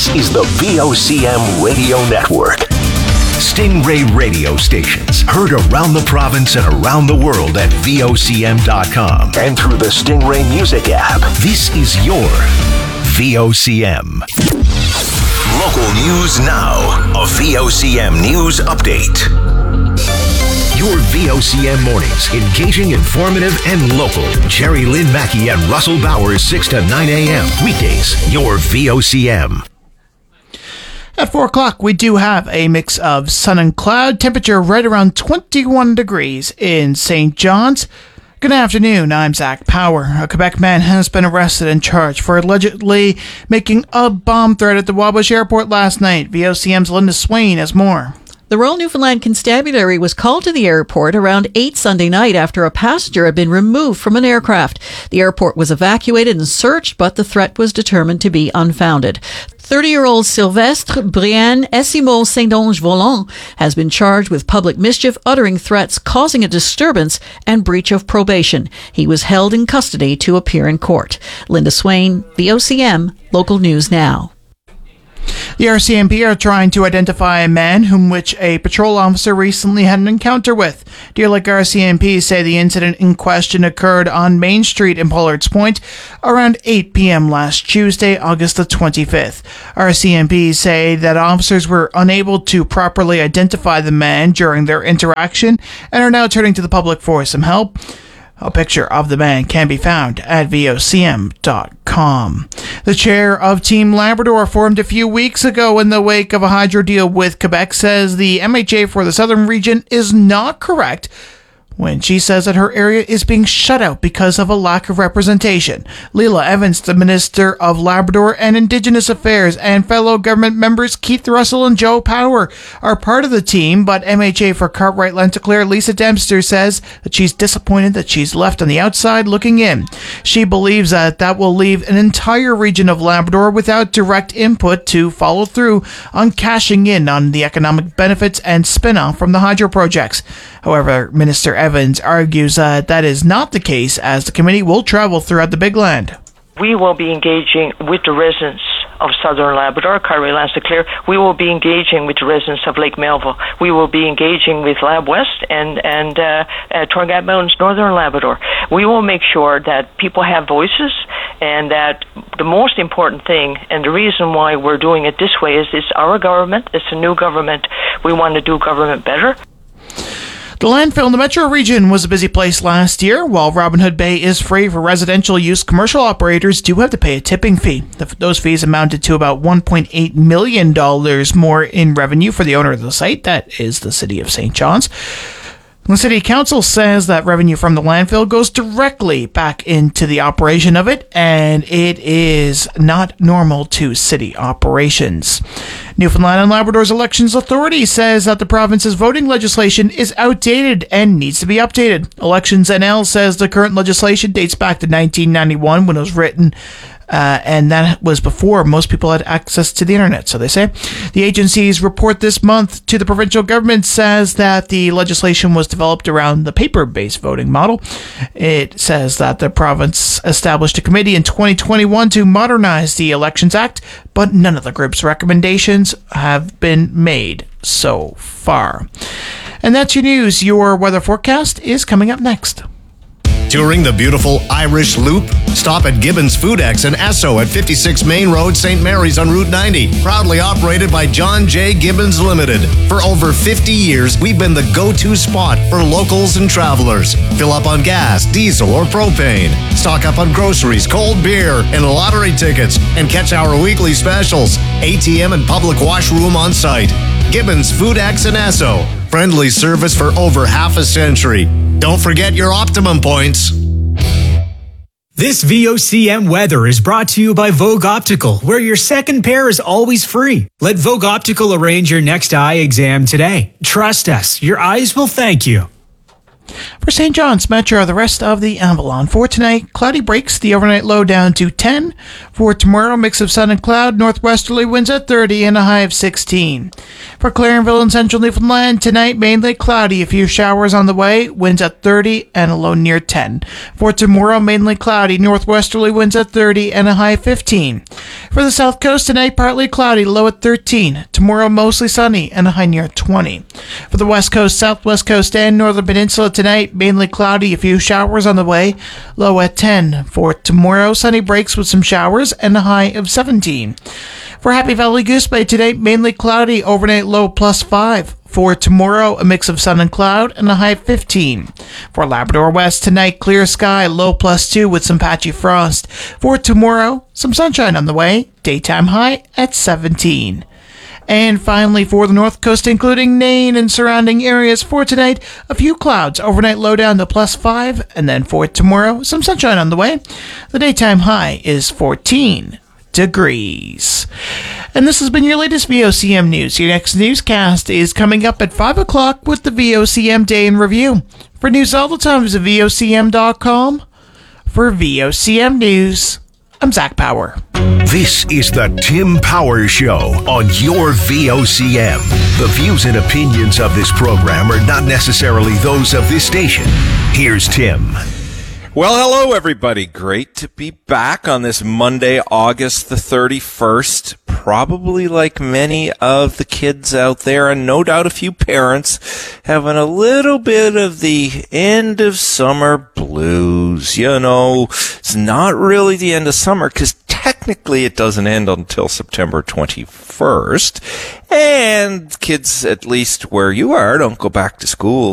This is the VOCM Radio Network. Stingray radio stations heard around the province and around the world at VOCM.com and through the Stingray Music app. This is your VOCM. Local news now. A VOCM news update. Your VOCM mornings, engaging, informative, and local. Jerry Lynn Mackey and Russell Bowers, 6 to 9 a.m. Weekdays, your VOCM. At 4 o'clock, we do have a mix of sun and cloud. Temperature right around 21 degrees in St. John's. Good afternoon, I'm Zach Power. A Quebec man has been arrested and charged for allegedly making a bomb threat at the Wabush Airport last night. VOCM's Linda Swain has more. The Royal Newfoundland Constabulary was called to the airport around 8 Sunday night after a passenger had been removed from an aircraft. The airport was evacuated and searched, but the threat was determined to be unfounded. 30-year-old Sylvestre Brian Esimo Saint-Onge-Volant has been charged with public mischief, uttering threats, causing a disturbance, and breach of probation. He was held in custody to appear in court. Linda Swain, VOCM, Local News Now. The RCMP are trying to identify a man whom which a patrol officer recently had an encounter with. Deer Lake RCMP say the incident in question occurred on Main Street in Pollards Point around 8 p.m. last Tuesday, August the 25th. RCMP say that officers were unable to properly identify the man during their interaction and are now turning to the public for some help. A picture of the man can be found at VOCM.com. The chair of Team Labrador, formed a few weeks ago in the wake of a hydro deal with Quebec, says the MHA for the southern region is not correct when she says that her area is being shut out because of a lack of representation. Leila Evans, the Minister of Labrador and Indigenous Affairs, and fellow government members Keith Russell and Joe Power are part of the team, but MHA for Cartwright Lanticleer Lisa Dempster says that she's disappointed that she's left on the outside looking in. She believes that will leave an entire region of Labrador without direct input to follow through on cashing in on the economic benefits and spin-off from the hydro projects. However, Minister Evans argues that is not the case, as the committee will travel throughout the Big Land. We will be engaging with the residents of Southern Labrador, Cartwright Lanticleer. We will be engaging with the residents of Lake Melville. We will be engaging with Lab West and Torngat Mountains, Northern Labrador. We will make sure that people have voices, and that the most important thing, and the reason why we're doing it this way, is it's our government. It's a new government. We want to do government better. The landfill in the metro region was a busy place last year. While Robin Hood Bay is free for residential use, commercial operators do have to pay a tipping fee. Those fees amounted to about $1.8 million more in revenue for the owner of the site. That is the City of St. John's. The City Council says that revenue from the landfill goes directly back into the operation of it, and it is not normal to city operations. Newfoundland and Labrador's Elections Authority says that the province's voting legislation is outdated and needs to be updated. Elections NL says the current legislation dates back to 1991 when it was written, and that was before most people had access to the internet, so they say. The agency's report this month to the provincial government says that the legislation was developed around the paper-based voting model. It says that the province established a committee in 2021 to modernize the Elections Act, but none of the group's recommendations have been made so far. And that's your news. Your weather forecast is coming up next. Touring the beautiful Irish Loop? Stop at Gibbons Food X in Esso at 56 Main Road, St. Mary's on Route 90. Proudly operated by John J. Gibbons Limited. For over 50 years, we've been the go-to spot for locals and travelers. Fill up on gas, diesel, or propane. Stock up on groceries, cold beer, and lottery tickets. And catch our weekly specials. ATM and public washroom on site. Gibbons Food X in Esso. Friendly service for over half a century. Don't forget your Optimum points. This VOCM weather is brought to you by Vogue Optical, where your second pair is always free. Let Vogue Optical arrange your next eye exam today. Trust us, your eyes will thank you. For St. John's Metro, the rest of the Avalon. For tonight, cloudy breaks, the overnight low down to 10. For tomorrow, mix of sun and cloud, northwesterly winds at 30 and a high of 16. For Clarenville and central Newfoundland, tonight mainly cloudy, a few showers on the way, winds at 30 and a low near 10. For tomorrow, mainly cloudy, northwesterly winds at 30 and a high of 15. For the south coast tonight, partly cloudy, low at 13. Tomorrow, mostly sunny and a high near 20. For the west coast, southwest coast, and northern peninsula tonight, mainly cloudy, a few showers on the way, low at 10. For tomorrow, sunny breaks with some showers and a high of 17. For Happy Valley Goose Bay today, mainly cloudy, overnight low +5. For tomorrow, a mix of sun and cloud and a high of 15. For Labrador West tonight, clear sky, low +2 with some patchy frost. For tomorrow, some sunshine on the way, daytime high at 17. And finally, for the north coast, including Nain and surrounding areas, for tonight, a few clouds, overnight low down to +5, and then for tomorrow, some sunshine on the way. The daytime high is 14 degrees. And this has been your latest VOCM news. Your next newscast is coming up at 5 o'clock with the VOCM Day in Review. For news all the time, visit VOCM.com. For VOCM News, I'm Zach Power. This is the Tim Power Show on your VOCM. The views and opinions of this program are not necessarily those of this station. Here's Tim. Well, hello, everybody. Great to be back on this Monday, August the 31st. Probably like many of the kids out there, and no doubt a few parents, having a little bit of the end of summer blues. You know, it's not really the end of summer because technically it doesn't end until September 21st. And kids, at least where you are, don't go back to school